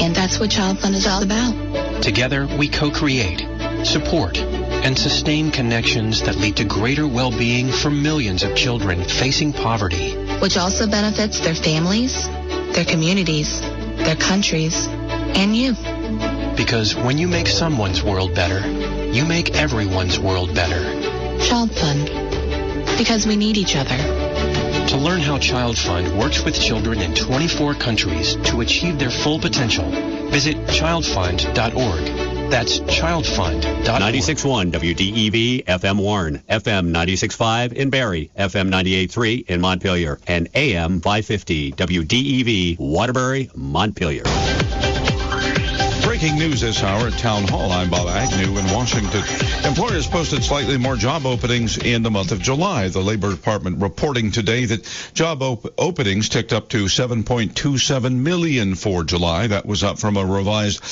And that's what Child Fund is all about. Together, we co-create, support, and sustain connections that lead to greater well-being for millions of children facing poverty. Which also benefits their families, their communities, their countries, and you. Because when you make someone's world better, you make everyone's world better. Child Fund. Because we need each other. To learn how Child Fund works with children in 24 countries to achieve their full potential, visit childfund.org. That's childfund.org. 96.1 WDEV FM Warren, FM 96.5 in Barrie, FM 98.3 in Montpelier, and AM 550 WDEV Waterbury, Montpelier. Breaking news this hour at Town Hall. I'm Bob Agnew in Washington. Employers posted slightly more job openings in the month of July. The Labor Department reporting today that job openings ticked up to 7.27 million for July. That was up from a revised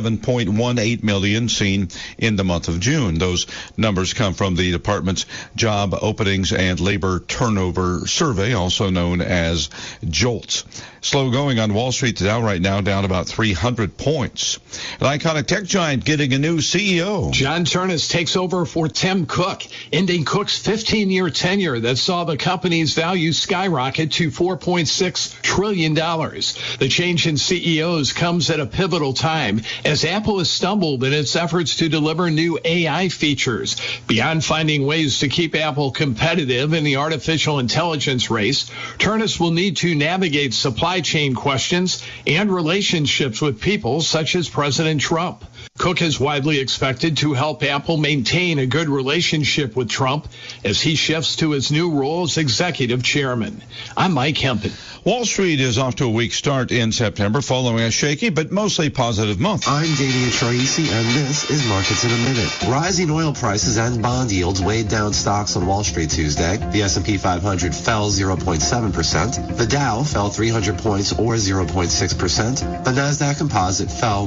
7.18 million seen in the month of June. Those numbers come from the department's Job Openings and Labor Turnover Survey, also known as JOLTS. Slow going on Wall Street. The Dow right now down about 300 points. An iconic tech giant getting a new CEO. John Ternus takes over for Tim Cook, ending Cook's 15-year tenure that saw the company's value skyrocket to $4.6 trillion. The change in CEOs comes at a pivotal time as Apple has stumbled in its efforts to deliver new AI features. Beyond finding ways to keep Apple competitive in the artificial intelligence race, Ternus will need to navigate supply chain questions and relationships with people such as President Trump. Cook is widely expected to help Apple maintain a good relationship with Trump as he shifts to his new role as executive chairman. I'm Mike Hempen. Wall Street is off to a weak start in September following a shaky but mostly positive month. I'm Damian Troisi, and this is Markets in a Minute. Rising oil prices and bond yields weighed down stocks on Wall Street Tuesday. The S&P 500 fell 0.7%. The Dow fell 300 points or 0.6%. The Nasdaq Composite fell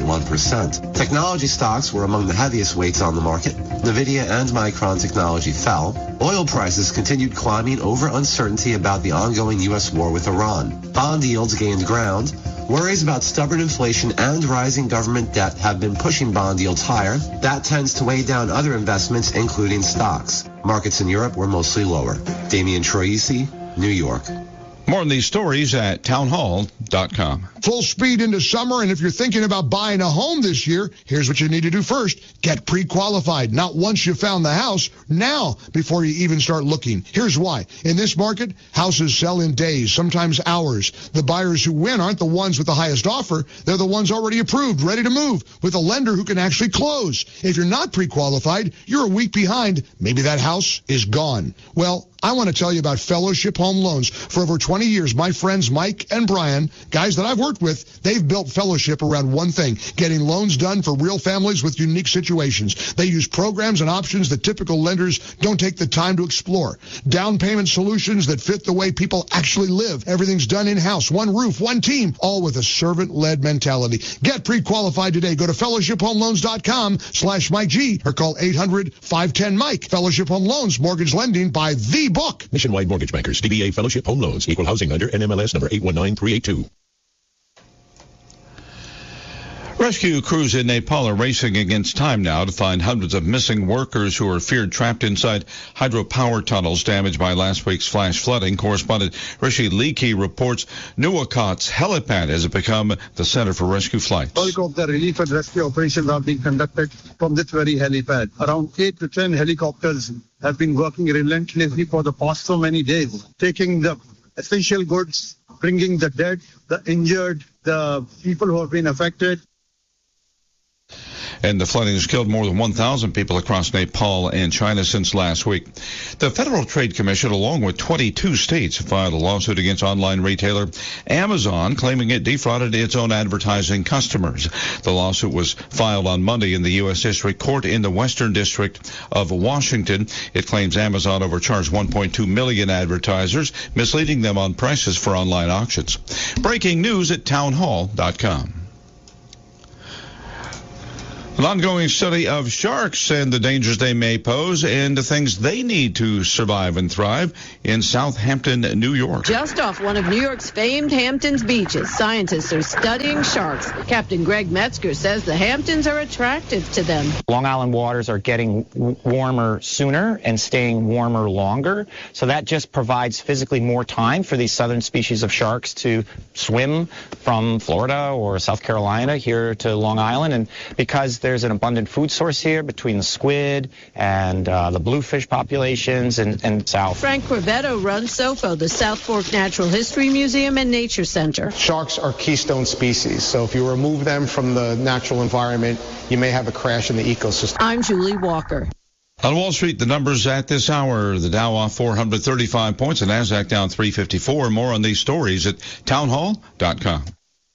1.1%. Technology stocks were among the heaviest weights on the market. Nvidia and Micron Technology fell. Oil prices continued climbing over uncertainty about the ongoing U.S. war with Iran. Bond yields gained ground. Worries about stubborn inflation and rising government debt have been pushing bond yields higher. That tends to weigh down other investments, including stocks. Markets in Europe were mostly lower. Damian Troisi, New York. More on these stories at townhall.com. Full speed into summer, and if you're thinking about buying a home this year, here's what you need to do first. Get pre-qualified. Not once you found the house, now before you even start looking. Here's why. In this market, houses sell in days, sometimes hours. The buyers who win aren't the ones with the highest offer. They're the ones already approved, ready to move, with a lender who can actually close. If you're not pre-qualified, you're a week behind. Maybe that house is gone. Well, I want to tell you about Fellowship Home Loans. For over 20 years, my friends Mike and Brian, guys that I've worked with, they've built Fellowship around one thing, getting loans done for real families with unique situations. They use programs and options that typical lenders don't take the time to explore. Down payment solutions that fit the way people actually live. Everything's done in-house, one roof, one team, all with a servant-led mentality. Get pre-qualified today. Go to fellowshiphomeloans.com/Mike G or call 800-510-MIKE. Fellowship Home Loans, mortgage lending by the book. Nationwide Mortgage Bankers, DBA Fellowship Home Loans, Equal Housing Lender, NMLS number 819382. Rescue crews in Nepal are racing against time now to find hundreds of missing workers who are feared trapped inside hydropower tunnels damaged by last week's flash flooding. Correspondent Rishi Leakey reports Nuwakot's helipad has become the center for rescue flights. Helicopter relief and rescue operations are being conducted from this very helipad. Around 8 to 10 helicopters have been working relentlessly for the past so many days, taking the essential goods, bringing the dead, the injured, the people who have been affected. And the flooding has killed more than 1,000 people across Nepal and China since last week. The Federal Trade Commission, along with 22 states, filed a lawsuit against online retailer Amazon, claiming it defrauded its own advertising customers. The lawsuit was filed on Monday in the U.S. District Court in the Western District of Washington. It claims Amazon overcharged 1.2 million advertisers, misleading them on prices for online auctions. Breaking news at townhall.com. An ongoing study of sharks and the dangers they may pose and the things they need to survive and thrive in Southampton, New York. Just off one of New York's famed Hamptons beaches, scientists are studying sharks. Captain Greg Metzger says the Hamptons are attractive to them. Long Island waters are getting warmer sooner and staying warmer longer, so that just provides physically more time for these southern species of sharks to swim from Florida or South Carolina here to Long Island. And because there's an abundant food source here between the squid and the bluefish populations and south. Frank Corvetto runs SOFO, the South Fork Natural History Museum and Nature Center. Sharks are keystone species, so if you remove them from the natural environment, you may have a crash in the ecosystem. I'm Julie Walker. On Wall Street, the numbers at this hour: the Dow off 435 points, the Nasdaq down 354. More on these stories at townhall.com.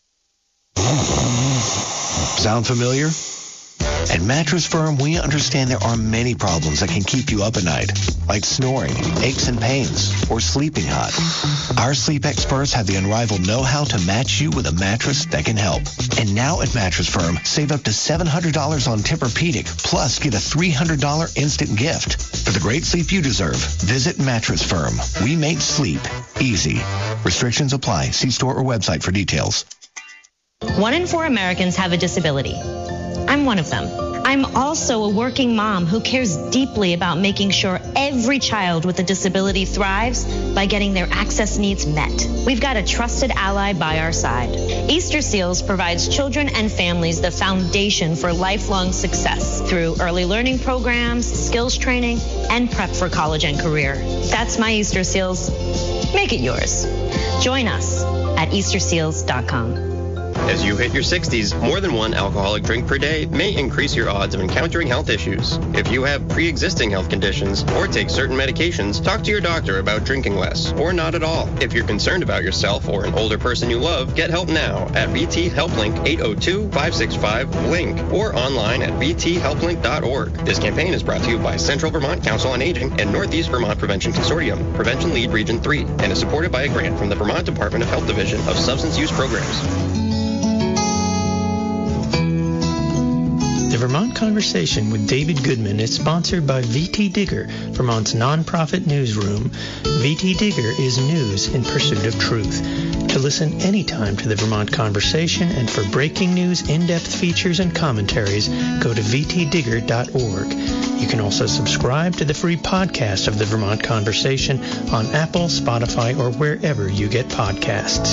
Sound familiar? At Mattress Firm, we understand there are many problems that can keep you up at night, like snoring, aches and pains, or sleeping hot. Our sleep experts have the unrivaled know-how to match you with a mattress that can help. And now at Mattress Firm, save up to $700 on Tempur-Pedic, plus get a $300 instant gift. For the great sleep you deserve, visit Mattress Firm. We make sleep easy. Restrictions apply. See store or website for details. 1 in 4 Americans have a disability. I'm one of them. I'm also a working mom who cares deeply about making sure every child with a disability thrives by getting their access needs met. We've got a trusted ally by our side. Easter Seals provides children and families the foundation for lifelong success through early learning programs, skills training, and prep for college and career. That's my Easter Seals. Make it yours. Join us at easterseals.com. As you hit your 60s, more than one alcoholic drink per day may increase your odds of encountering health issues. If you have pre-existing health conditions or take certain medications, talk to your doctor about drinking less or not at all. If you're concerned about yourself or an older person you love, get help now at VT HelpLink 802-565-LINK or online at vthelplink.org. This campaign is brought to you by Central Vermont Council on Aging and Northeast Vermont Prevention Consortium, Prevention Lead Region 3, and is supported by a grant from the Vermont Department of Health Division of Substance Use Programs. The Vermont Conversation with David Goodman is sponsored by VT Digger, Vermont's nonprofit newsroom. VT Digger is news in pursuit of truth. To listen anytime to the Vermont Conversation and for breaking news, in-depth features, and commentaries, go to vtdigger.org. You can also subscribe to the free podcast of the Vermont Conversation on Apple, Spotify, or wherever you get podcasts.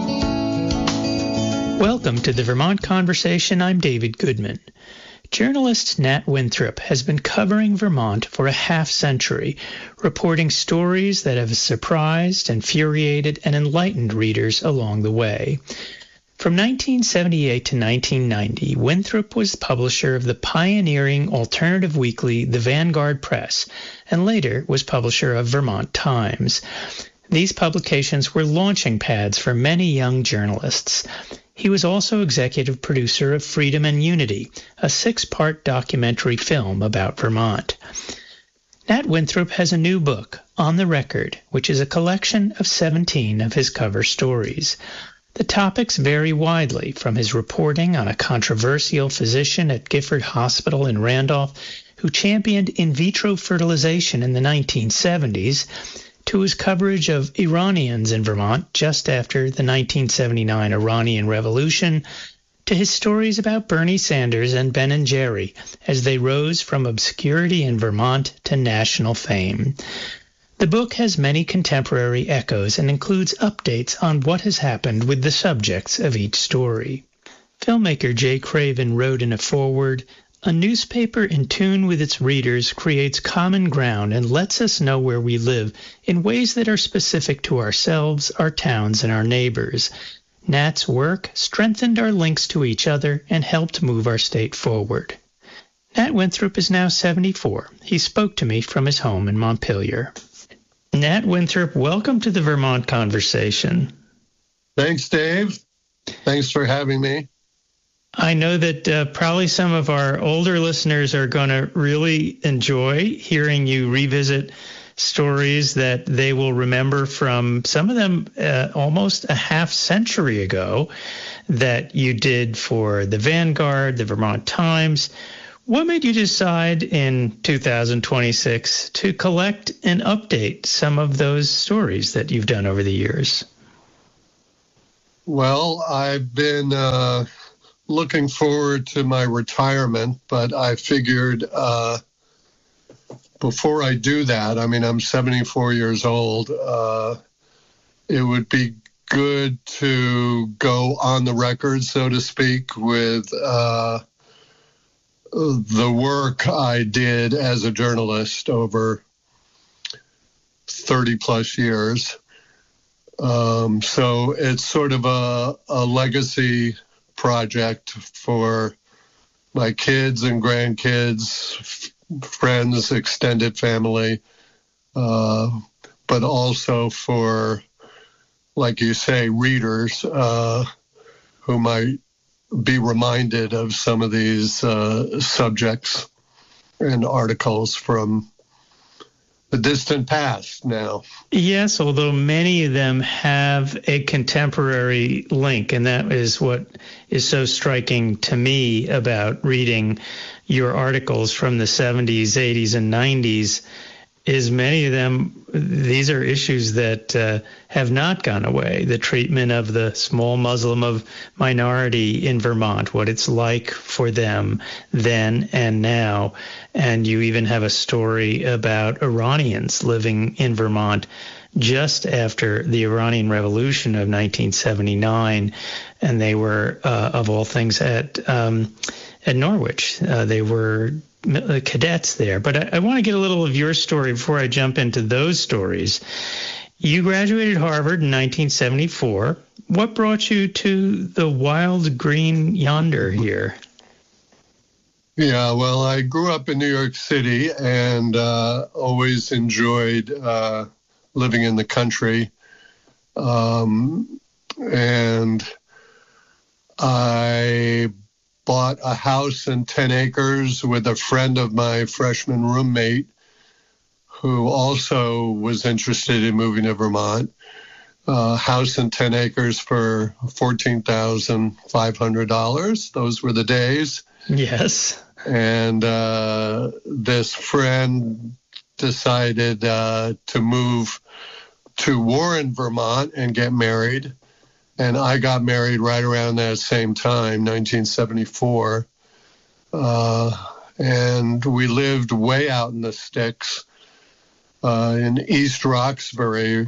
Welcome to the Vermont Conversation. I'm David Goodman. Journalist Nat Winthrop has been covering Vermont for a half-century, reporting stories that have surprised, infuriated, and enlightened readers along the way. From 1978 to 1990, Winthrop was publisher of the pioneering alternative weekly The Vanguard Press, and later was publisher of Vermont Times. These publications were launching pads for many young journalists. He was also executive producer of Freedom and Unity, a 6-part documentary film about Vermont. Nat Winthrop has a new book, On the Record, which is a collection of 17 of his cover stories. The topics vary widely, from his reporting on a controversial physician at Gifford Hospital in Randolph who championed in vitro fertilization in the 1970s, to his coverage of Iranians in Vermont just after the 1979 Iranian Revolution, to his stories about Bernie Sanders and Ben & Jerry as they rose from obscurity in Vermont to national fame. The book has many contemporary echoes and includes updates on what has happened with the subjects of each story. Filmmaker Jay Craven wrote in a foreword, "A newspaper in tune with its readers creates common ground and lets us know where we live in ways that are specific to ourselves, our towns, and our neighbors. Nat's work strengthened our links to each other and helped move our state forward." Nat Winthrop is now 74. He spoke to me from his home in Montpelier. Nat Winthrop, welcome to the Vermont Conversation. Thanks, Dave. Thanks for having me. I know that probably some of our older listeners are going to really enjoy hearing you revisit stories that they will remember from, some of them almost a half century ago, that you did for the Vanguard, the Vermont Times. What made you decide in 2026 to collect and update some of those stories that you've done over the years? Well, I've been looking forward to my retirement, but I figured before I do that, I mean, I'm 74 years old, it would be good to go on the record, so to speak, with the work I did as a journalist over 30 plus years. So it's sort of a legacy project for my kids and grandkids, friends, extended family, but also for, like you say, readers who might be reminded of some of these subjects and articles from the distant past now. Yes, although many of them have a contemporary link, and that is what is so striking to me about reading your articles from the 70s, 80s, and 90s, is many of them, these are issues that have not gone away. The treatment of the small Muslim minority in Vermont, what it's like for them then and now. And you even have a story about Iranians living in Vermont just after the Iranian Revolution of 1979. And they were, of all things, at Norwich. They were cadets there. But I want to get a little of your story before I jump into those stories. You graduated Harvard in 1974. What brought you to the wild green yonder here? Yeah, well, I grew up in New York City and always enjoyed living in the country. And I bought a house in 10 acres with a friend of my freshman roommate who also was interested in moving to Vermont. House in 10 acres for $14,500. Those were the days. Yes. And this friend decided to move to Warren, Vermont and get married. And I got married right around that same time, 1974. And we lived way out in the sticks in East Roxbury.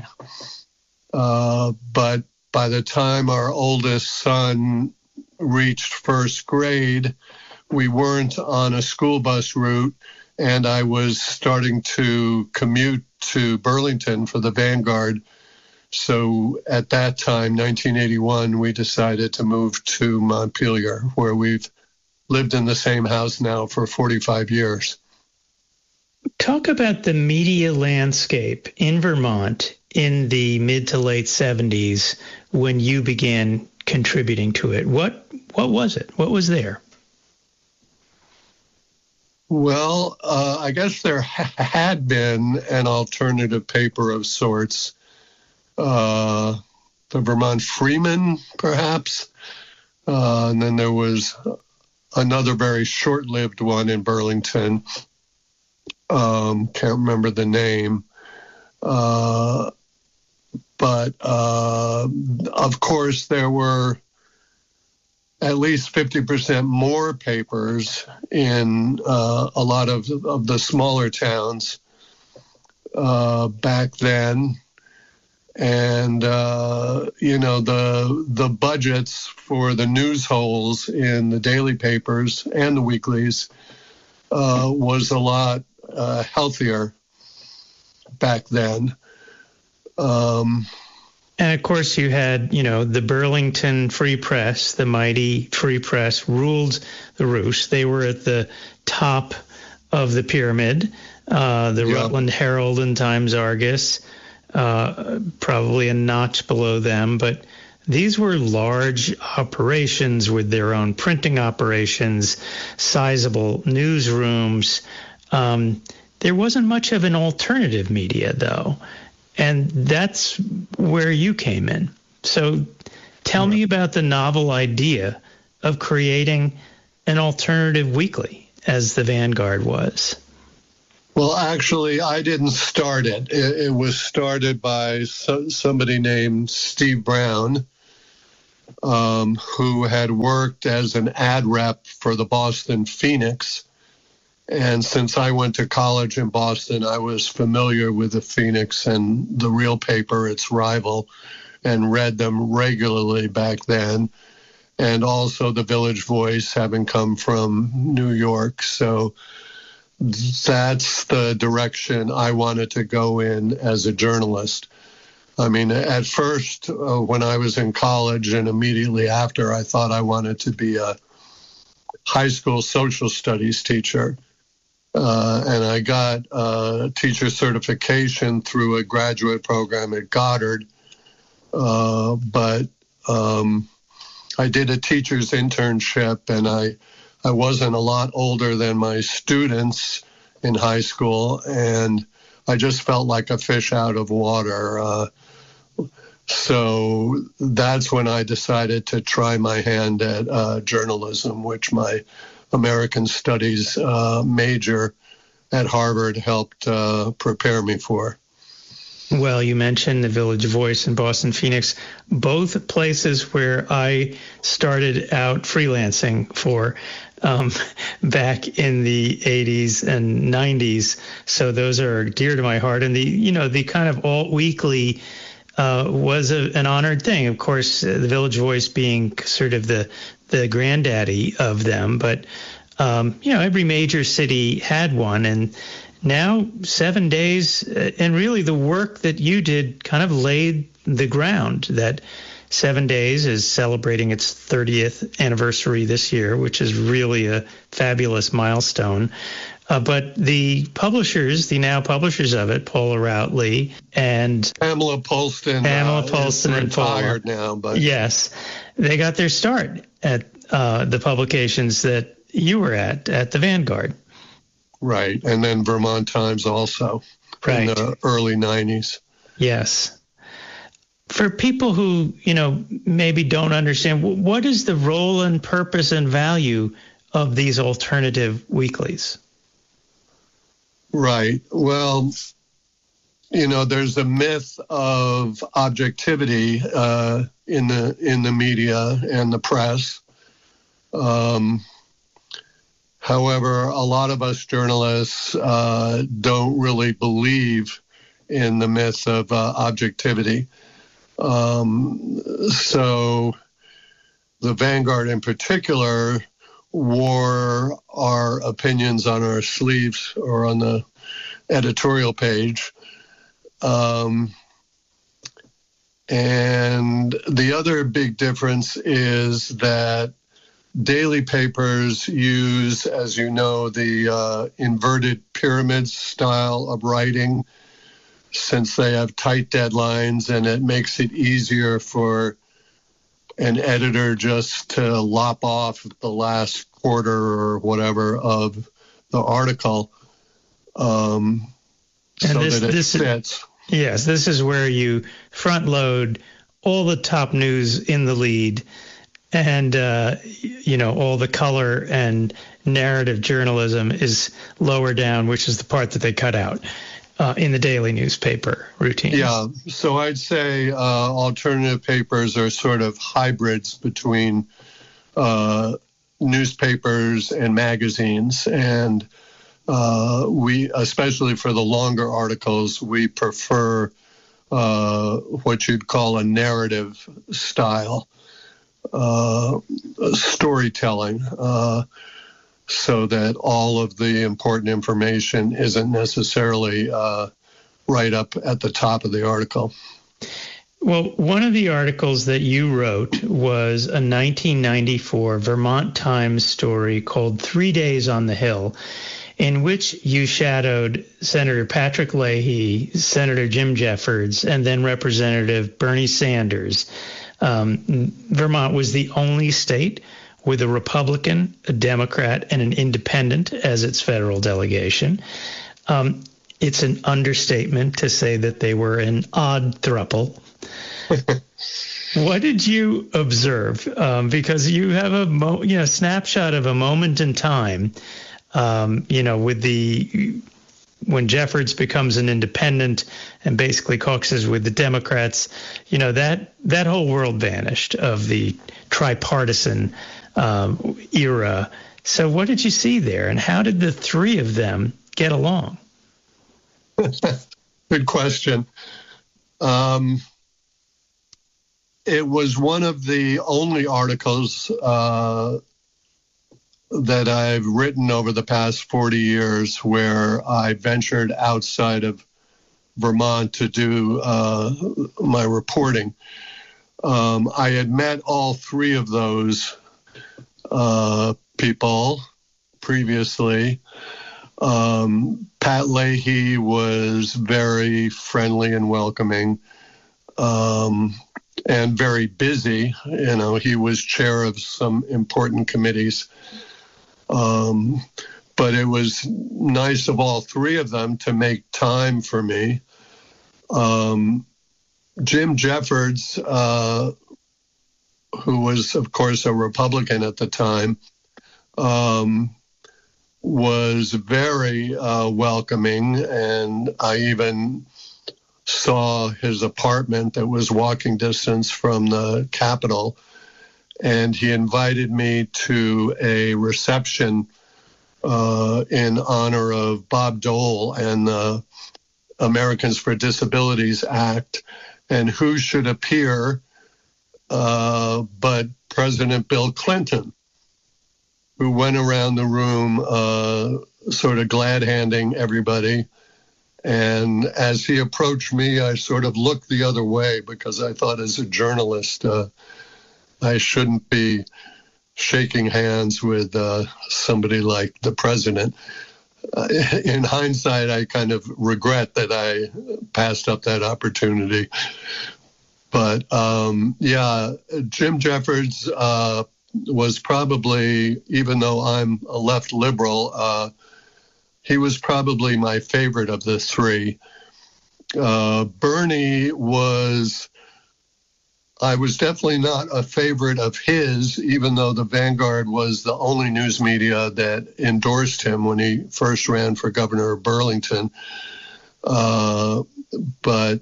But by the time our oldest son reached first grade, we weren't on a school bus route, and I was starting to commute to Burlington for the Vanguard. So at that time, 1981, we decided to move to Montpelier, where we've lived in the same house now for 45 years. Talk about the media landscape in Vermont in the mid to late 70s when you began contributing to it. What was it? What was there? Well, I guess there had been an alternative paper of sorts. The Vermont Freeman, perhaps. And then there was another very short-lived one in Burlington. Can't remember the name. But of course, there were at least 50% more papers in a lot of the smaller towns back then. And, the budgets for the news holes in the daily papers and the weeklies was a lot healthier back then. And, of course, you had, the Burlington Free Press, the mighty Free Press, ruled the roost. They were at the top of the pyramid. Rutland Herald and Times Argus, probably a notch below them. But these were large operations with their own printing operations, sizable newsrooms. There wasn't much of an alternative media, though, and that's where you came in. So tell me about the novel idea of creating an alternative weekly, as the Vanguard was. Well, actually, I didn't start it. It was started by somebody named Steve Brown, who had worked as an ad rep for the Boston Phoenix. And since I went to college in Boston, I was familiar with the Phoenix and the real paper, its rival, and read them regularly back then. And also the Village Voice, having come from New York. So that's the direction I wanted to go in as a journalist. I mean, at first, when I was in college and immediately after, I thought I wanted to be a high school social studies teacher. And I got teacher certification through a graduate program at Goddard. But I did a teacher's internship, and I wasn't a lot older than my students in high school, and I just felt like a fish out of water. So that's when I decided to try my hand at journalism, which my American Studies major at Harvard helped prepare me for. Well, you mentioned the Village Voice and Boston Phoenix, both places where I started out freelancing for back in the 80s and 90s. So those are dear to my heart. And the kind of alt weekly was an honored thing. Of course, the Village Voice being sort of the granddaddy of them. But, every major city had one. And now 7 days, and really the work that you did kind of laid the ground. That 7 days is celebrating its 30th anniversary this year, which is really a fabulous milestone. But the publishers, the now publishers of it, Paula Routley and Pamela Polston is retired now, but yes, they got their start at the publications that you were at the Vanguard. Right, and then Vermont Times also in the early 90s. Yes. For people who, maybe don't understand, what is the role and purpose and value of these alternative weeklies? Right. Well, there's a myth of objectivity in the media and the press. However, a lot of us journalists don't really believe in the myth of objectivity. So the Vanguard in particular wore our opinions on our sleeves or on the editorial page. And the other big difference is that daily papers use, as you know, the inverted pyramid style of writing, since they have tight deadlines, and it makes it easier for an editor just to lop off the last quarter or whatever of the article so that it fits. Yes, this is where you front load all the top news in the lead and, all the color and narrative journalism is lower down, which is the part that they cut out in the daily newspaper routine. Yeah, so I'd say alternative papers are sort of hybrids between newspapers and magazines. And we, especially for the longer articles, we prefer what you'd call a narrative style storytelling, so that all of the important information isn't necessarily right up at the top of the article. Well, one of the articles that you wrote was a 1994 Vermont Times story called 3 Days on the Hill, in which you shadowed Senator Patrick Leahy, Senator Jim Jeffords, and then Representative Bernie Sanders. Vermont was the only state with a Republican, a Democrat, and an independent as its federal delegation. It's an understatement to say that they were an odd throuple. What did you observe? Because you have a snapshot of a moment in time, with when Jeffords becomes an independent and basically caucuses with the Democrats, that whole world vanished of the tripartisan era. So what did you see there, and how did the three of them get along? Good question. It was one of the only articles that I've written over the past 40 years where I ventured outside of Vermont to do my reporting. I had met all three of those people previously. Pat Leahy was very friendly and welcoming, and very busy. He was chair of some important committees. But it was nice of all three of them to make time for me. Jim Jeffords, who was, of course, a Republican at the time, was very welcoming, and I even saw his apartment that was walking distance from the Capitol, and he invited me to a reception in honor of Bob Dole and the Americans for Disabilities Act, and who should appear but President Bill Clinton, who went around the room sort of glad-handing everybody. And as he approached me, I sort of looked the other way because I thought as a journalist, I shouldn't be shaking hands with somebody like the president. In hindsight, I kind of regret that I passed up that opportunity. But Jim Jeffords was probably, even though I'm a left liberal, he was probably my favorite of the three. Bernie I was definitely not a favorite of his, even though the Vanguard was the only news media that endorsed him when he first ran for governor of Burlington. But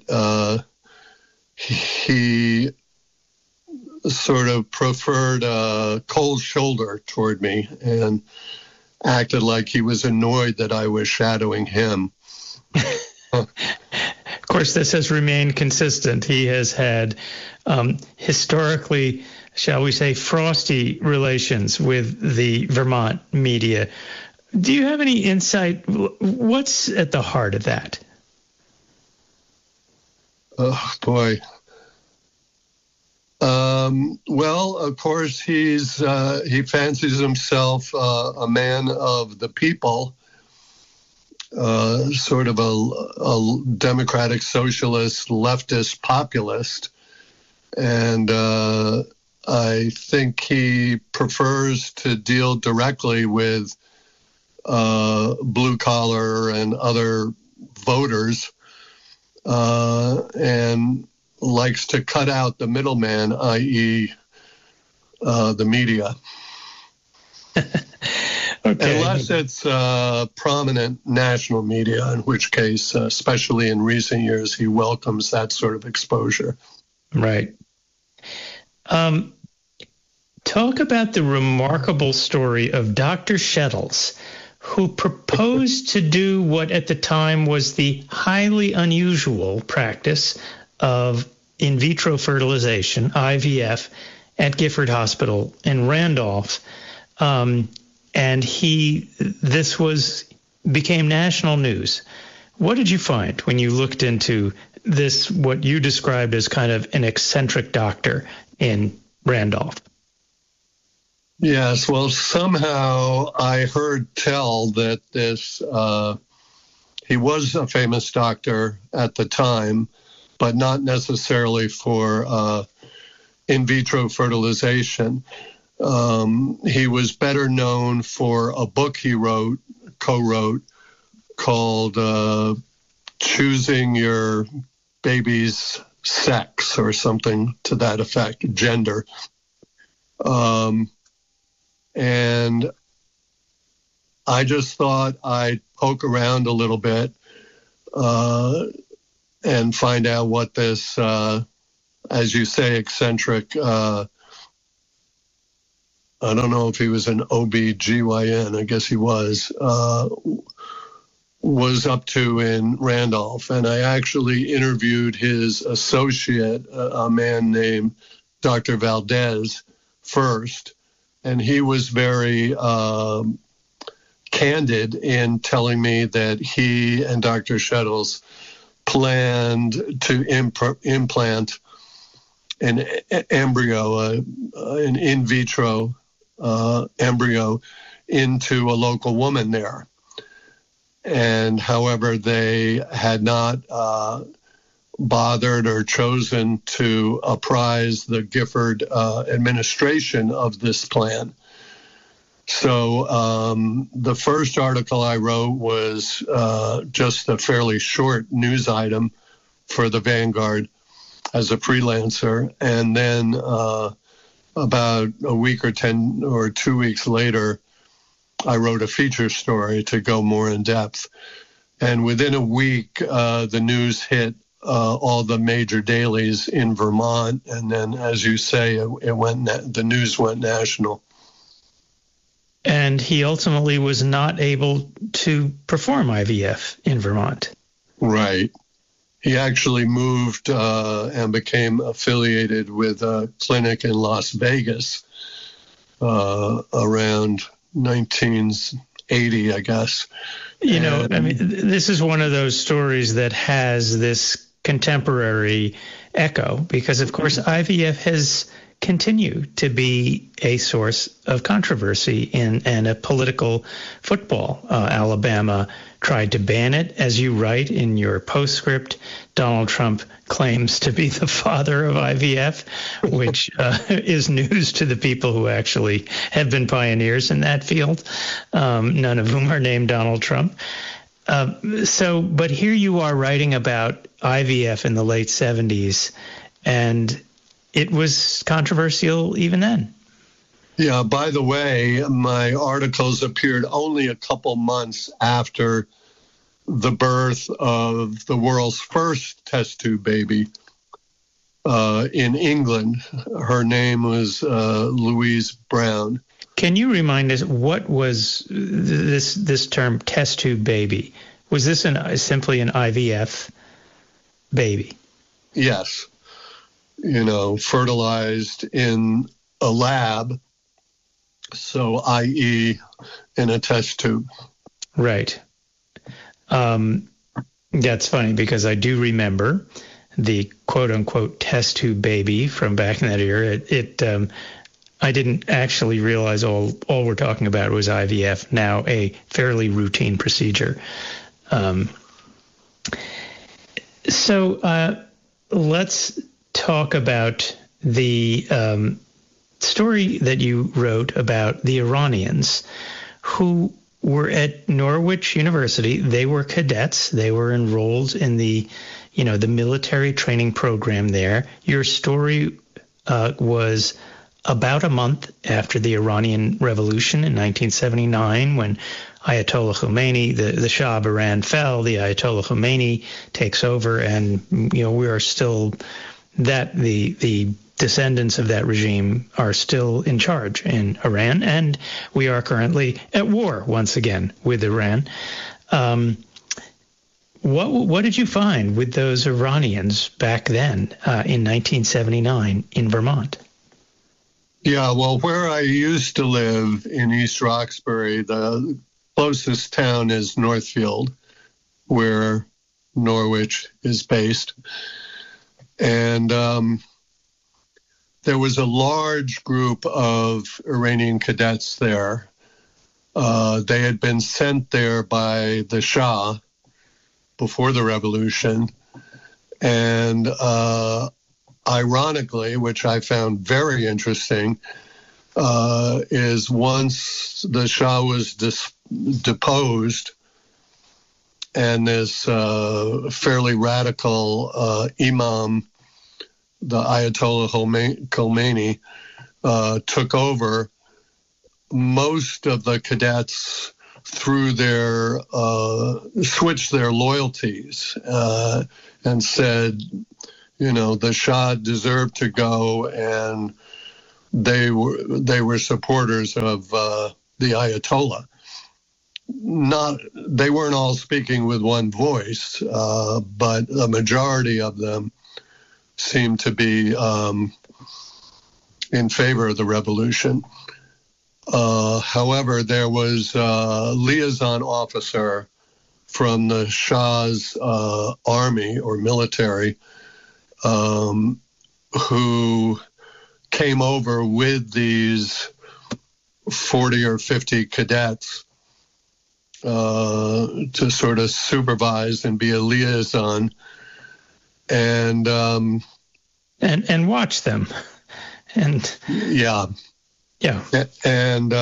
he sort of preferred a cold shoulder toward me and acted like he was annoyed that I was shadowing him. Of course, this has remained consistent. He has had historically, shall we say, frosty relations with the Vermont media. Do you have any insight? What's at the heart of that? Oh, boy. Well, of course, he fancies himself a man of the people, sort of a democratic socialist, leftist populist. And I think he prefers to deal directly with blue collar and other voters, and likes to cut out the middleman, i.e. The media. Okay. Unless it's prominent national media, in which case, especially in recent years, he welcomes that sort of exposure. Right. Talk about the remarkable story of Dr. Shettles, who proposed to do what at the time was the highly unusual practice of in vitro fertilization, IVF, at Gifford Hospital in Randolph. And this became national news. What did you find when you looked into this, what you described as kind of an eccentric doctor in Randolph? Yes, well, somehow I heard tell that he was a famous doctor at the time, but not necessarily for in vitro fertilization. He was better known for a book he co-wrote called Choosing Your Baby's Sex or something to that effect, gender. And I just thought I'd poke around a little bit and find out what this, as you say, eccentric, I don't know if he was an OB-GYN, I guess he was up to in Randolph. And I actually interviewed his associate, a man named Dr. Valdez, first. And he was very candid in telling me that he and Dr. Shettles planned to implant an embryo, an in vitro embryo into a local woman there. And however, they had not bothered or chosen to apprise the Gifford administration of this plan. So the first article I wrote was just a fairly short news item for the Vanguard as a freelancer. And then about a week or 10 or 2 weeks later, I wrote a feature story to go more in depth. And within a week, the news hit all the major dailies in Vermont. And then, as you say, the news went national. And he ultimately was not able to perform IVF in Vermont. Right. He actually moved and became affiliated with a clinic in Las Vegas around 1980, I guess. You know, I mean, this is one of those stories that has this contemporary echo because, of course, IVF has continued to be a source of controversy and a political football. Alabama tried to ban it. As you write in your postscript, Donald Trump claims to be the father of IVF, which is news to the people who actually have been pioneers in that field, none of whom are named Donald Trump. But here you are writing about IVF in the late 70s, and it was controversial even then. Yeah, by the way, my articles appeared only a couple months after the birth of the world's first test tube baby in England. Her name was Louise Brown. Can you remind us what was this term test tube baby? Was this simply an IVF baby? Yes. You know, fertilized in a lab, so i.e. in a test tube. Right. That's funny because I do remember the quote-unquote test tube baby from back in that era. I didn't actually realize all we're talking about was IVF, now a fairly routine procedure. So let's talk about the story that you wrote about the Iranians who were at Norwich University. They were cadets. They were enrolled in the military training program there. Your story was about a month after the Iranian Revolution in 1979 when Ayatollah Khomeini, the Shah of Iran, fell. The Ayatollah Khomeini takes over, and we are still the descendants of that regime are still in charge in Iran, and we are currently at war once again with Iran. What did you find with those Iranians back then in 1979 in Vermont? Yeah, well, where I used to live in East Roxbury, the closest town is Northfield, where Norwich is based. And there was a large group of Iranian cadets there. They had been sent there by the Shah before the revolution. And ironically, which I found very interesting, is once the Shah was deposed, and this fairly radical imam, the Ayatollah Khomeini, took over, most of the cadets switched their loyalties and said, the Shah deserved to go, and they were supporters of the Ayatollah. They weren't all speaking with one voice, but a majority of them seemed to be in favor of the revolution. However, there was a liaison officer from the Shah's army or military who came over with these 40 or 50 cadets to sort of supervise and be a liaison and watch them. And yeah. And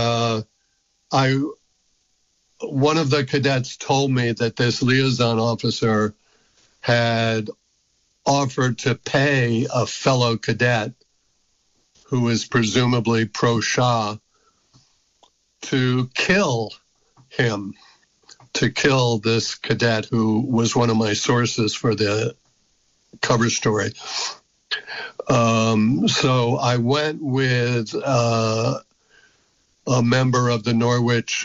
one of the cadets told me that this liaison officer had offered to pay a fellow cadet who was presumably pro-Shah to kill him, to kill this cadet who was one of my sources for the cover story. So I went with a member of the Norwich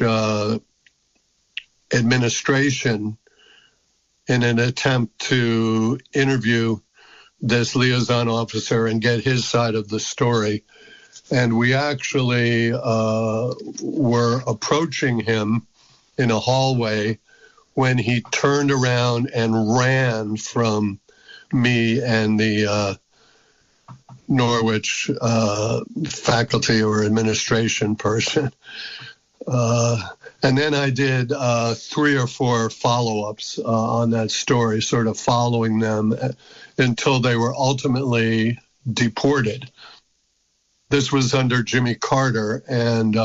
administration in an attempt to interview this liaison officer and get his side of the story. And we actually were approaching him in a hallway when he turned around and ran from me and the Norwich faculty or administration person. And then I did 3 or 4 follow-ups on that story, sort of following them until they were ultimately deported. This was under Jimmy Carter, and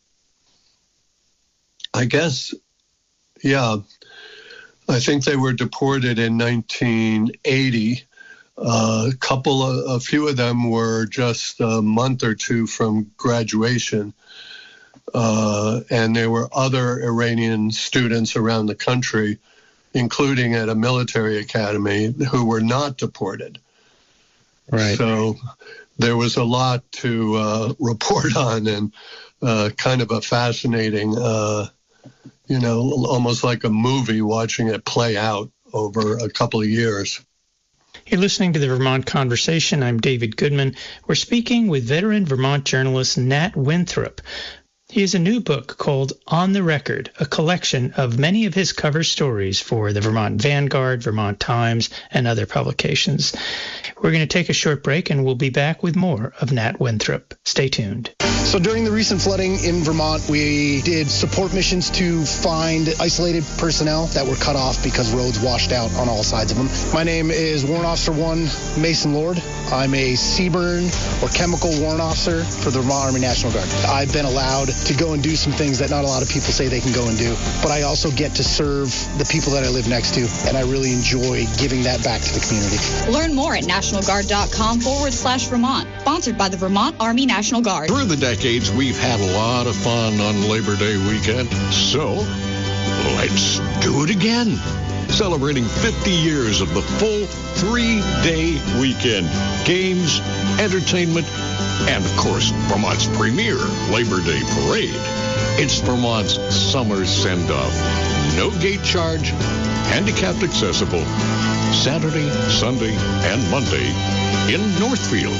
I think they were deported in 1980. A few of them were just a month or two from graduation. And there were other Iranian students around the country, including at a military academy, who were not deported. Right. So there was a lot to report on, and kind of a fascinating, almost like a movie, watching it play out over a couple of years. You're listening to the Vermont Conversation. I'm David Goodman. We're speaking with veteran Vermont journalist Nat Winthrop. He has a new book called On the Record, a collection of many of his cover stories for the Vermont Vanguard, Vermont Times, and other publications. We're going to take a short break, and we'll be back with more of Nat Winthrop. Stay tuned. So during the recent flooding in Vermont, we did support missions to find isolated personnel that were cut off because roads washed out on all sides of them. My name is Warrant Officer 1 Mason Lord. I'm a CBRN or chemical warrant officer for the Vermont Army National Guard. I've been allowed to go and do some things that not a lot of people say they can go and do, but I also get to serve the people that I live next to, and I really enjoy giving that back to the community. Learn more at nationalguard.com/Vermont, sponsored by the Vermont Army National Guard. Through the decades, we've had a lot of fun on Labor Day weekend, so let's do it again. Celebrating 50 years of the full 3-day weekend. Games, entertainment, and, of course, Vermont's premier Labor Day parade. It's Vermont's summer send-off. No gate charge, handicapped accessible, Saturday, Sunday, and Monday in Northfield.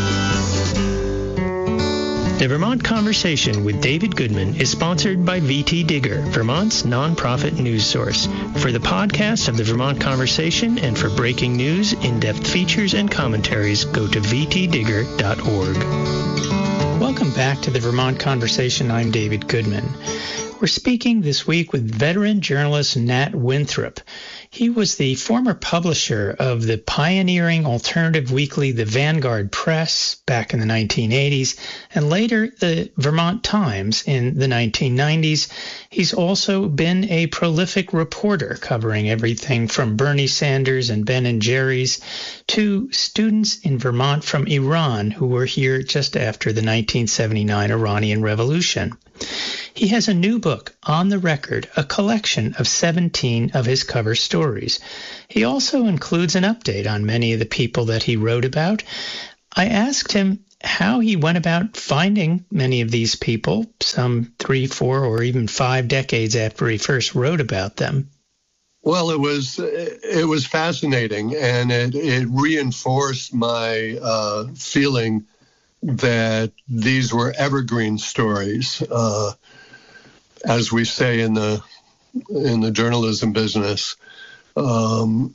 The Vermont Conversation with David Goodman is sponsored by VT Digger, Vermont's nonprofit news source. For the podcast of the Vermont Conversation and for breaking news, in-depth features, and commentaries, go to vtdigger.org. Welcome back to the Vermont Conversation. I'm David Goodman. We're speaking this week with veteran journalist Nat Winthrop. He was the former publisher of the pioneering alternative weekly The Vanguard Press back in the 1980s, and later the Vermont Times in the 1990s. He's also been a prolific reporter covering everything from Bernie Sanders and Ben & Jerry's to students in Vermont from Iran who were here just after the 1979 Iranian Revolution. He has a new book, On the Record, a collection of 17 of his cover stories. He also includes an update on many of the people that he wrote about. I asked him how he went about finding many of these people, some 3, 4, or even 5 decades after he first wrote about them. Well, it was fascinating, and it reinforced my feeling that these were evergreen stories, as we say in the journalism business. So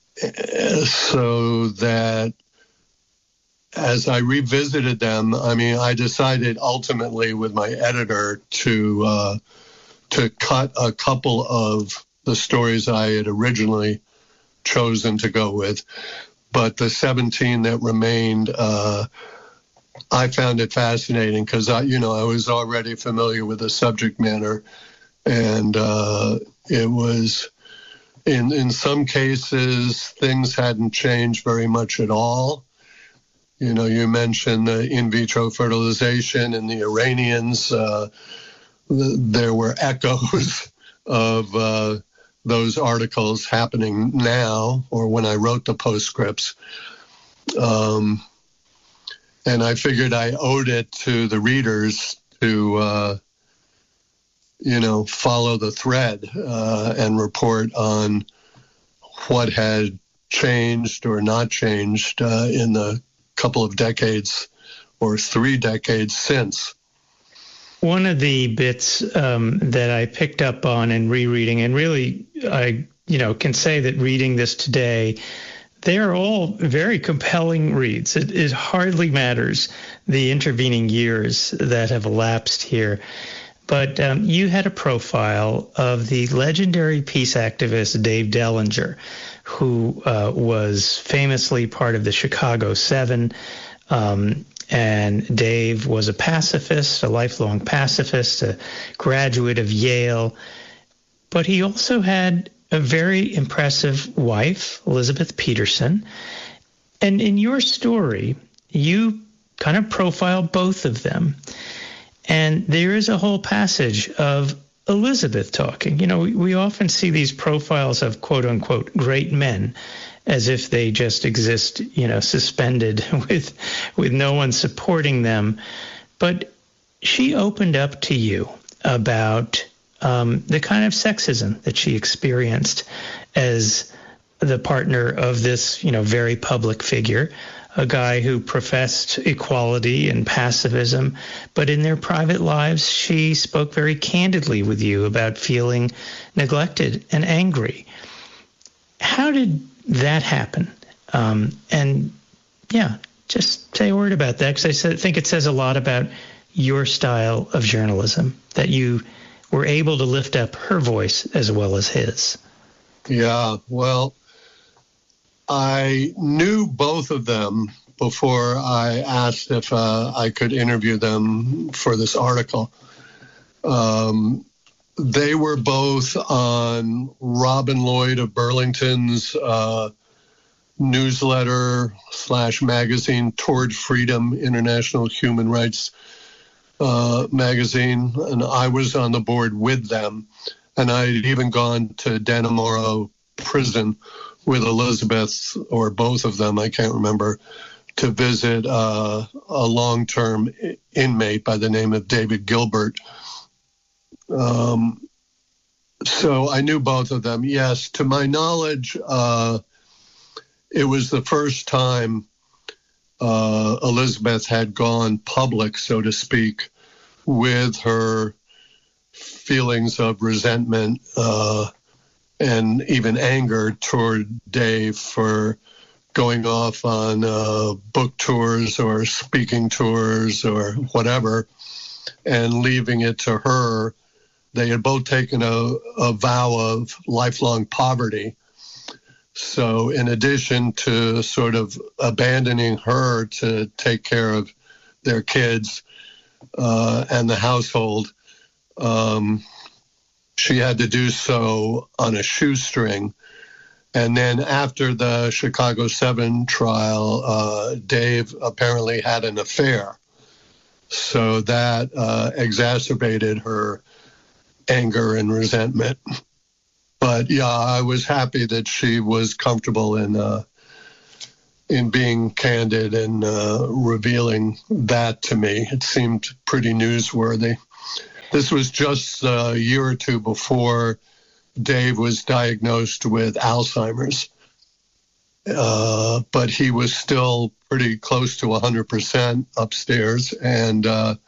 that as I revisited them, I decided ultimately with my editor to cut a couple of the stories I had originally chosen to go with, but the 17 that remained, I found it fascinating because I was already familiar with the subject matter, and it was in some cases things hadn't changed very much at all. You mentioned the in vitro fertilization and the Iranians. There were echoes of those articles happening now, or when I wrote the postscripts. And I figured I owed it to the readers to, follow the thread and report on what had changed or not changed in the couple of decades or 3 decades since. One of the bits that I picked up on in rereading, and really I can say that reading this today, they are all very compelling reads. It hardly matters the intervening years that have elapsed here. But you had a profile of the legendary peace activist Dave Dellinger, who was famously part of the Chicago 7. And Dave was a pacifist, a lifelong pacifist, a graduate of Yale. But he also had a very impressive wife, Elizabeth Peterson. And in your story, you kind of profile both of them. And there is a whole passage of Elizabeth talking. We often see these profiles of quote unquote great men as if they just exist, suspended with no one supporting them. But she opened up to you about the kind of sexism that she experienced as the partner of this, very public figure, a guy who professed equality and pacifism, but in their private lives, she spoke very candidly with you about feeling neglected and angry. How did that happen? Just say a word about that, because I think it says a lot about your style of journalism, that you were able to lift up her voice as well as his. Yeah, well, I knew both of them before I asked if I could interview them for this article. They were both on Robin Lloyd of Burlington's newsletter/magazine Toward Freedom, International Human Rights magazine, and I was on the board with them. And I had even gone to Dannemora prison with Elizabeth, or both of them, I can't remember, to visit a long-term inmate by the name of David Gilbert. So I knew both of them. Yes, to my knowledge, it was the first time Elizabeth had gone public, so to speak, with her feelings of resentment and even anger toward Dave for going off on book tours or speaking tours or whatever, and leaving it to her. They had both taken a vow of lifelong poverty, So in addition to sort of abandoning her to take care of their kids and the household, she had to do so on a shoestring. And then after the Chicago 7 trial, Dave apparently had an affair. So that exacerbated her anger and resentment. But yeah, I was happy that she was comfortable in being candid and revealing that to me. It seemed pretty newsworthy. This was just a year or two before Dave was diagnosed with Alzheimer's, but he was still pretty close to 100% upstairs, and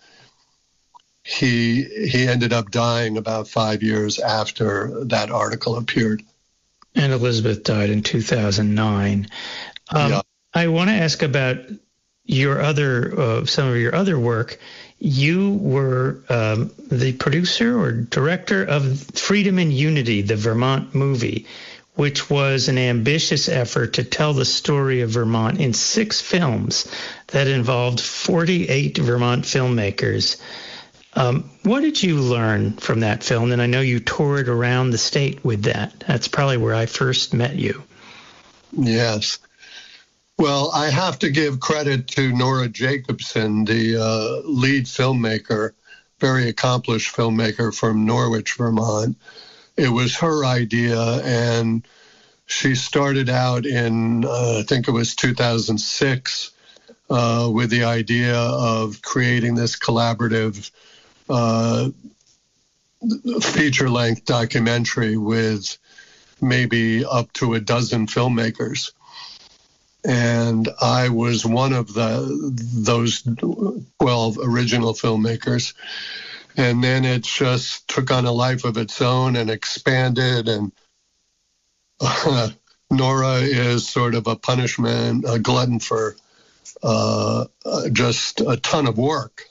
he ended up dying about 5 years after that article appeared. And Elizabeth died in 2009. Yeah. I want to ask about your other some of your other work. You were the producer or director of Freedom and Unity, the Vermont movie, which was an ambitious effort to tell the story of Vermont in 6 films that involved 48 Vermont filmmakers. What did you learn from that film? And I know you toured around the state with that. That's probably where I first met you. Yes. Well, I have to give credit to Nora Jacobson, the lead filmmaker, very accomplished filmmaker from Norwich, Vermont. It was her idea, and she started out in, I think it was 2006, with the idea of creating this collaborative feature-length documentary with maybe up to a dozen filmmakers. And I was one of those 12 original filmmakers. And then it just took on a life of its own and expanded. And Nora is sort of a punishment, a glutton for just a ton of work.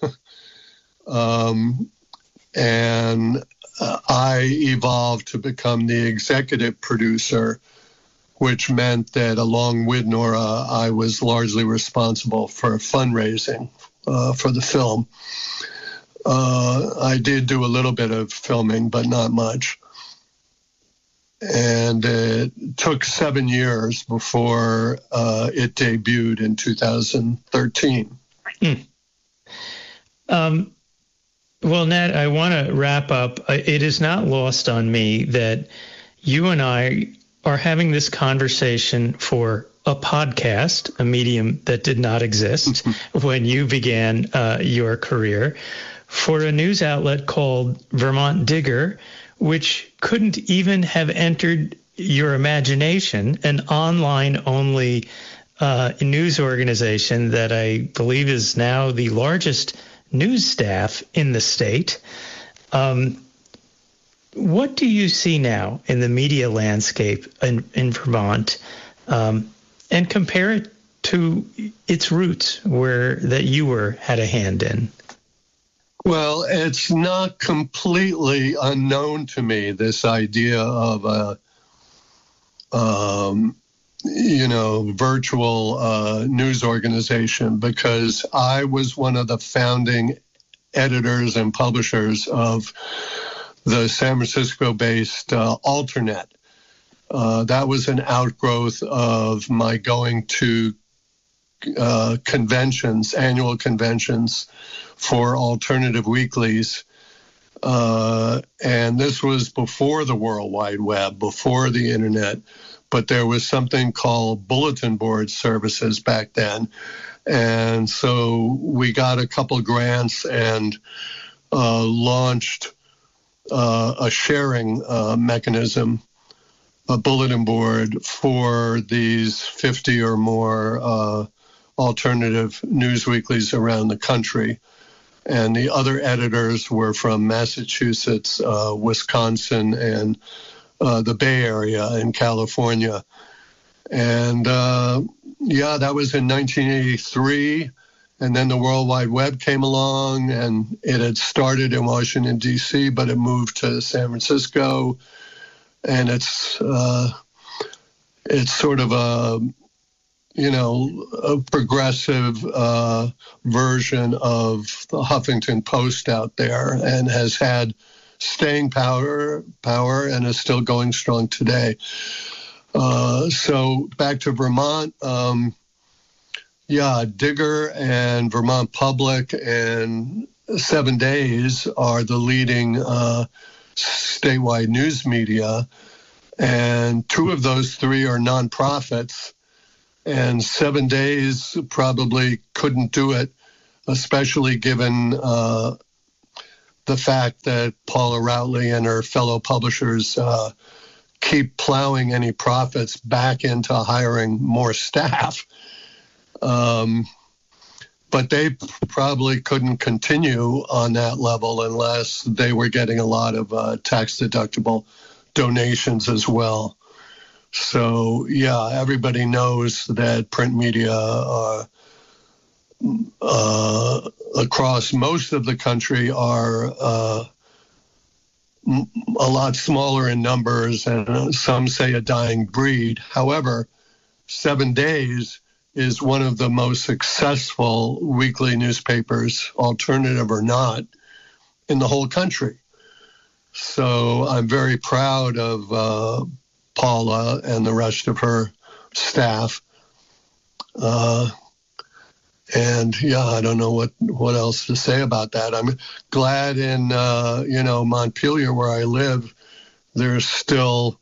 And I evolved to become the executive producer, which meant that along with Nora, I was largely responsible for fundraising for the film. I did do a little bit of filming, but not much. And it took 7 years before it debuted in 2013. Well, Nat, I want to wrap up. It is not lost on me that you and I are having this conversation for a podcast, a medium that did not exist when you began your career, for a news outlet called Vermont Digger, which couldn't even have entered your imagination, an online-only news organization that I believe is now the largest news staff in the state. What do you see now in the media landscape in Vermont, and compare it to its roots that you had a hand in? Well, it's not completely unknown to me, this idea of a, virtual news organization, because I was one of the founding editors and publishers of the San Francisco-based Alternet. That was an outgrowth of my going to conventions, annual conventions for alternative weeklies. And this was before the World Wide Web, before the internet, but there was something called bulletin board services back then. And so we got a couple grants and launched a sharing mechanism, a bulletin board for these 50 or more alternative news weeklies around the country. And the other editors were from Massachusetts, Wisconsin, and the Bay Area in California. And that was in 1983. And then the World Wide Web came along, and it had started in Washington, D.C., but it moved to San Francisco. And it's, it's sort of a progressive version of the Huffington Post out there, and has had staying power and is still going strong today. So back to Vermont. Digger and Vermont Public and 7 Days are the leading statewide news media, and 2 of those 3 are nonprofits, and 7 Days probably couldn't do it, especially given the fact that Paula Routley and her fellow publishers keep plowing any profits back into hiring more staff. But they probably couldn't continue on that level unless they were getting a lot of tax-deductible donations as well. So, everybody knows that print media across most of the country are a lot smaller in numbers, and some say a dying breed. However, 7 Days is one of the most successful weekly newspapers, alternative or not, in the whole country. So I'm very proud of Paula and the rest of her staff. And I don't know what else to say about that. I'm glad in Montpelier, where I live, there's still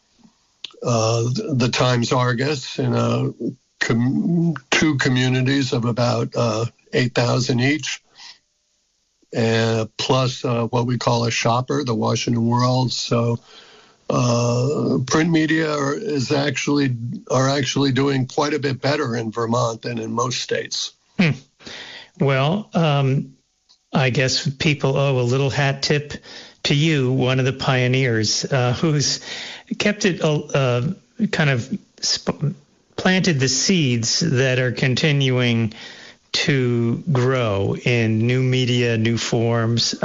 the Times Argus in 2 communities of about 8,000 each, and plus what we call a shopper, the Washington World. So print media are actually doing quite a bit better in Vermont than in most states. Well, I guess people owe a little hat tip to you, one of the pioneers who's kept it planted the seeds that are continuing to grow in new media, new forms.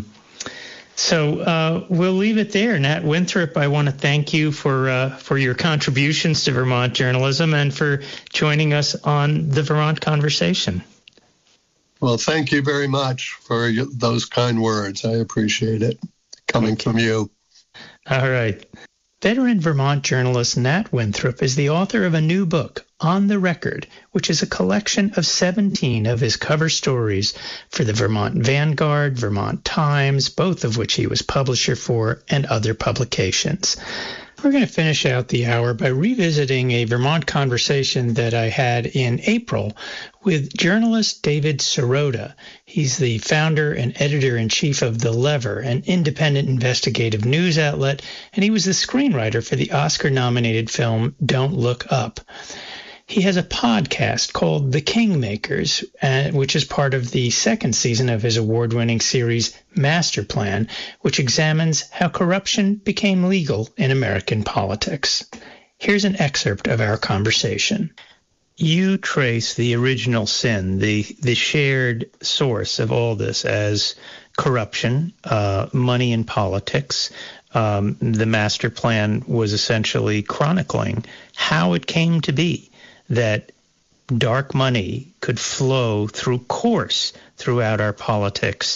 So we'll leave it there. Nat Winthrop, I want to thank you for your contributions to Vermont journalism and for joining us on the Vermont Conversation. Well, thank you very much for those kind words. I appreciate it coming from you. All right. Veteran Vermont journalist Nat Winthrop is the author of a new book, On the Record, which is a collection of 17 of his cover stories for the Vermont Vanguard, Vermont Times, both of which he was publisher for, and other publications. We're going to finish out the hour by revisiting a Vermont conversation that I had in April with journalist David Sirota. He's the founder and editor-in-chief of The Lever, an independent investigative news outlet, and he was the screenwriter for the Oscar-nominated film Don't Look Up. He has a podcast called The Kingmakers, which is part of the second season of his award-winning series Master Plan, which examines how corruption became legal in American politics. Here's an excerpt of our conversation. You trace the original sin, the shared source of all this as corruption, money in politics. The Master Plan was essentially chronicling how it came to be that dark money could flow throughout our politics,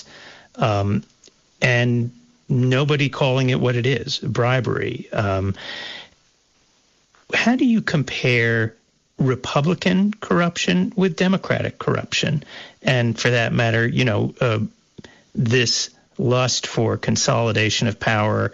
and nobody calling it what it is, bribery. How do you compare Republican corruption with Democratic corruption? And for that matter, this lust for consolidation of power,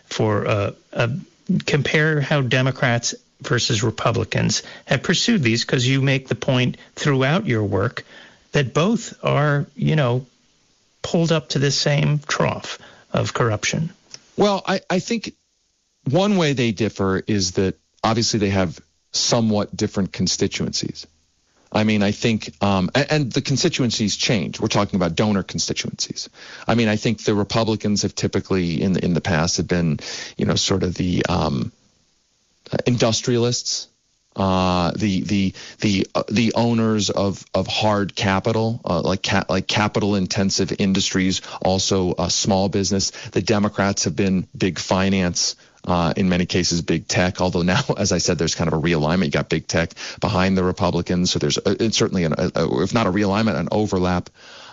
compare how Democrats versus Republicans have pursued these, because you make the point throughout your work that both are, pulled up to the same trough of corruption. Well, I think one way they differ is that obviously they have somewhat different constituencies. I mean, I think, and the constituencies change. We're talking about donor constituencies. I mean, I think the Republicans have typically in the past have been, sort of the industrialists, the owners of hard capital, like capital intensive industries, also small business. The Democrats have been big finance, in many cases big tech, although now, as I said, there's kind of a realignment. You got big tech behind the Republicans, so there's certainly, if not a realignment, an overlap.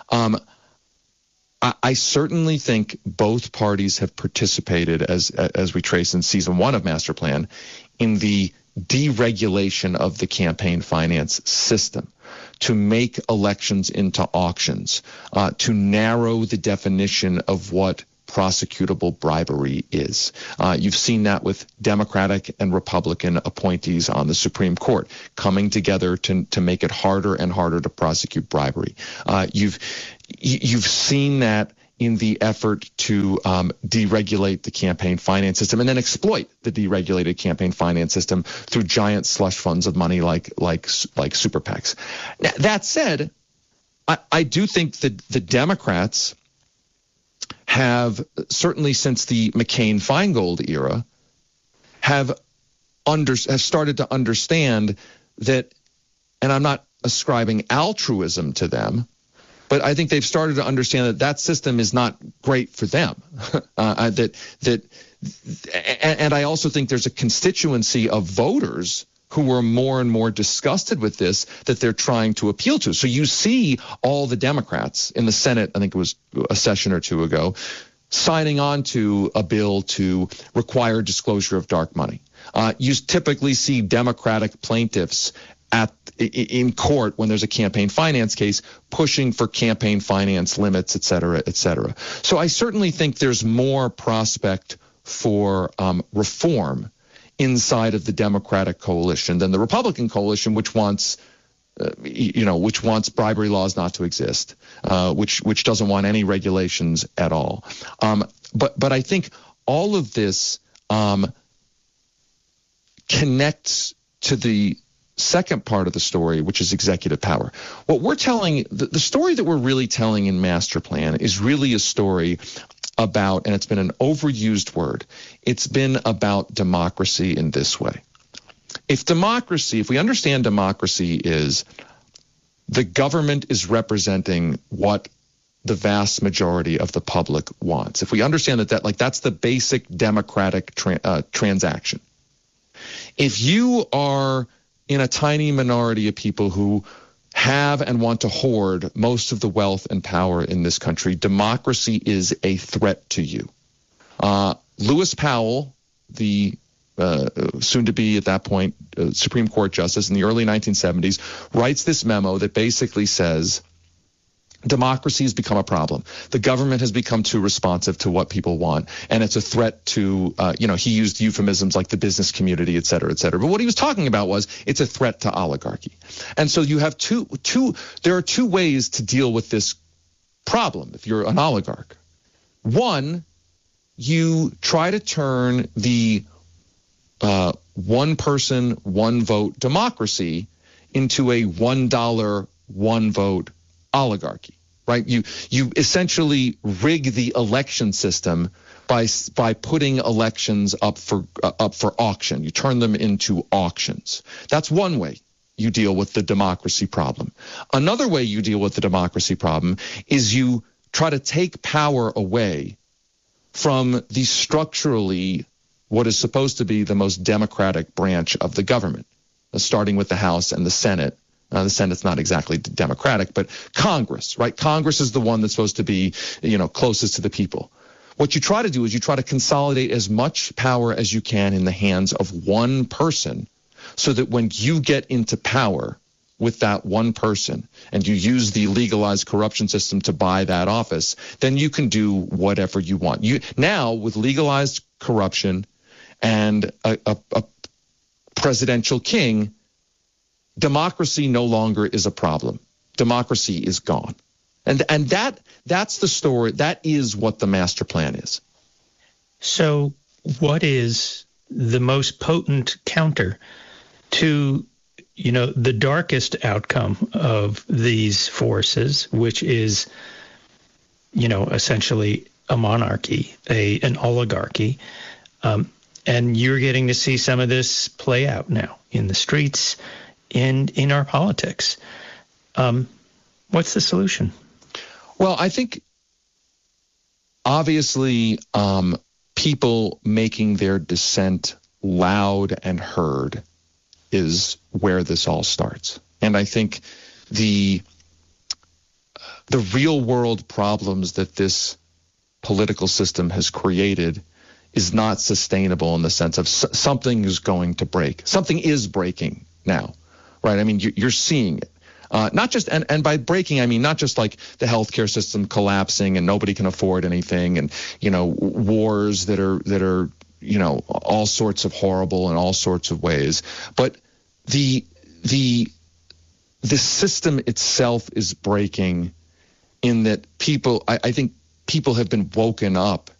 I certainly think both parties have participated, as we trace in season 1 of Master Plan, in the deregulation of the campaign finance system, to make elections into auctions, to narrow the definition of what prosecutable bribery is. You've seen that with Democratic and Republican appointees on the Supreme Court coming together to make it harder and harder to prosecute bribery. You've seen that in the effort to deregulate the campaign finance system and then exploit the deregulated campaign finance system through giant slush funds of money like super PACs. Now, that said, I do think that the Democrats have, certainly since the McCain-Feingold era, have started to understand that, and I'm not ascribing altruism to them, but I think they've started to understand that system is not great for them. And I also think there's a constituency of voters who are more and more disgusted with this that they're trying to appeal to. So you see all the Democrats in the Senate, I think it was a session or two ago, signing on to a bill to require disclosure of dark money. You typically see Democratic plaintiffs in court when there's a campaign finance case pushing for campaign finance limits, et cetera, et cetera. So I certainly think there's more prospect for reform inside of the Democratic coalition than the Republican coalition, which wants bribery laws not to exist, which doesn't want any regulations at all. But I think all of this connects to the second part of the story, which is executive power. What we're telling, the story that we're really telling in Master Plan is really a story about, and it's been an overused word, it's been about democracy in this way. If we understand democracy is the government is representing what the vast majority of the public wants. If we understand that's the basic democratic transaction. If you are in a tiny minority of people who have and want to hoard most of the wealth and power in this country, democracy is a threat to you. Lewis Powell, the soon to be at that point Supreme Court justice in the early 1970s, writes this memo that basically says democracy has become a problem. The government has become too responsive to what people want, and it's a threat to, he used euphemisms like the business community, et cetera, et cetera. But what he was talking about was it's a threat to oligarchy. And so you have there are two ways to deal with this problem if you're an oligarch. One, you try to turn the one person, one vote democracy into a $1, one vote oligarchy, right? You essentially rig the election system by putting elections up for auction. You turn them into auctions. That's one way you deal with the democracy problem. Another way you deal with the democracy problem is you try to take power away from the structurally what is supposed to be the most democratic branch of the government, starting with the House and the Senate. The Senate's not exactly democratic, but Congress, right? Congress is the one that's supposed to be, closest to the people. What you try to do is you try to consolidate as much power as you can in the hands of one person so that when you get into power with that one person and you use the legalized corruption system to buy that office, then you can do whatever you want. Now, with legalized corruption and a presidential king, democracy no longer is a problem. Democracy is gone. And that's the story. That is what the master plan is. So what is the most potent counter to, the darkest outcome of these forces, which is, essentially a monarchy, an oligarchy? And you're getting to see some of this play out now in the streets and in our politics. What's the solution? Well, I think obviously people making their dissent loud and heard is where this all starts. And I think the real world problems that this political system has created is not sustainable in the sense of something is going to break. Something is breaking now, right? I mean, you're seeing it. Not just, and by breaking, I mean not just like the healthcare system collapsing and nobody can afford anything, and wars that are all sorts of horrible in all sorts of ways, but the system itself is breaking in that people, I think people have been woken up